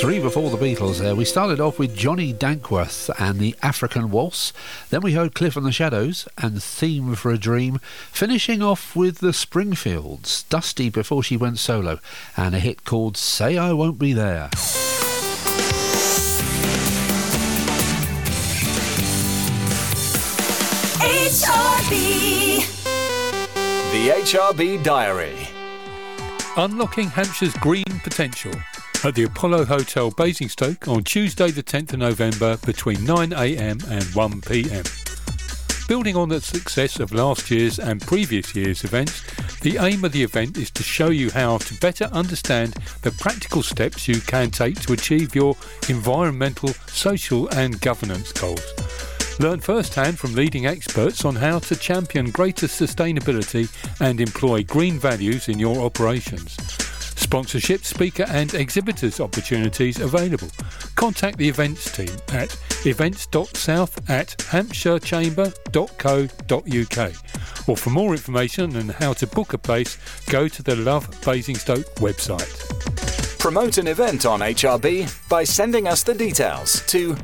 Three before the Beatles there. We started off with Johnny Dankworth and the African Waltz. Then we heard Cliff and the Shadows and Theme for a Dream. Finishing off with the Springfields, Dusty before she went solo, and a hit called Say I Won't Be There. HRB. The HRB Diary. Unlocking Hampshire's green potential at the Apollo Hotel Basingstoke on Tuesday the 10th of November between 9am and 1pm. Building on the success of last year's and previous year's events, the aim of the event is to show you how to better understand the practical steps you can take to achieve your environmental, social and governance goals. Learn firsthand from leading experts on how to champion greater sustainability and employ green values in your operations. Sponsorship, speaker and exhibitors opportunities available. Contact the events team at events.south@hampshirechamber.co.uk, or for more information on how to book a place, go to the Love Basingstoke website. Promote an event on HRB by sending us the details to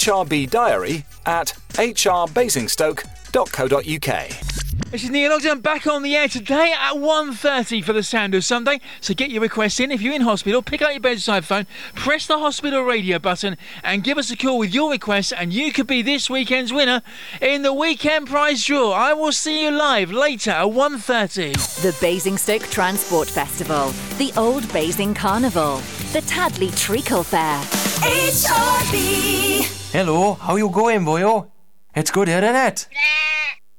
hrbdiary@hrbasingstoke.co.uk. This is Neil Ogden back on the air today at 1:30 for the Sound of Sunday. So get your requests in. If you're in hospital, pick up your bedside phone, press the hospital radio button and give us a call with your requests, and you could be this weekend's winner in the weekend prize draw. I will see you live later at 1:30. The Basingstoke Transport Festival, the Old Basing Carnival, the Tadley Treacle Fair. HRB. Hello, how you going, boyo? It's good, isn't it?